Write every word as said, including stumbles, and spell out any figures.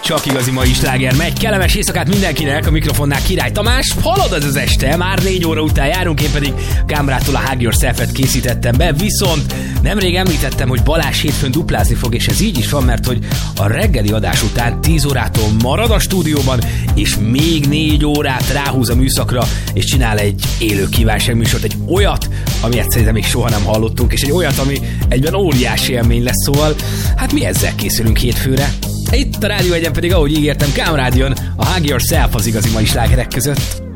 Csak igazi mai sláger megy. Kellemes éjszakát mindenkinek, a mikrofonnál Király Tamás. Halad az az este, már négy óra után járunk, én pedig Kámrától a Hug Yourself-et készítettem be, viszont nemrég említettem, hogy Balázs hétfőn duplázni fog, és ez így is van, mert hogy a reggeli adás után tíz órától marad a stúdióban, és még négy órát ráhúz a műszakra, és csinál egy élő kívánságműsort, egy olyat, amilyet szerintem még soha nem hallottunk, és egy olyat, ami egyben óriási élmény lesz, szóval hát mi ezzel készülünk hétfőre. Itt a Rádió Egyen pedig, ahogy ígértem, Kámrádion a Hug Yourself az igazi mai slágerek között.